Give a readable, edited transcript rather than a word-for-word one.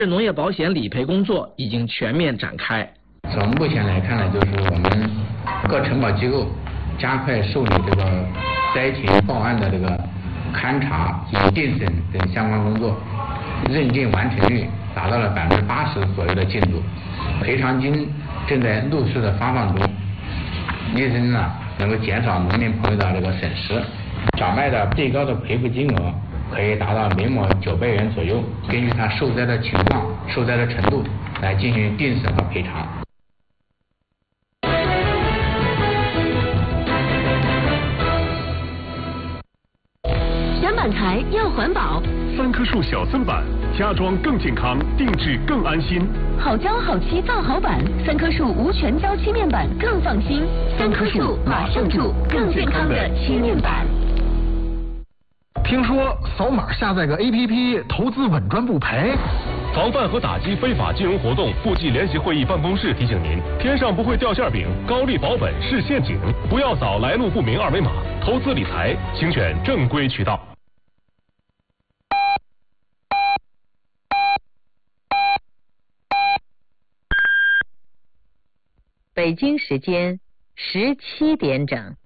农业保险理赔工作已经全面展开。 从目前来看呢，就是我们各承保机构加快受理这个灾情报案的这个勘查及定审等相关工作，认定完成率达到了80%左右的进度，赔偿金正在陆续的发放中，力争呢能够减少农民朋友的这个损失。小麦的最高的赔付金额可以达到每亩900元左右，根据它受灾的情况、受灾的程度来进行定审和赔偿。 选板材要环保 ，3棵树小森板，家装更健康，定制更安心。 好胶好漆造好板，3棵树无全胶漆面板更放心。3棵树马上住更健康的漆面板。 听说扫码下载个 APP， 投资稳赚不赔。 防范和打击非法金融活动部际联席会议办公室提醒您：天上不会掉馅饼，高利保本是陷阱，不要扫来路不明二维码。投资理财，请选正规渠道。 北京时间17点整。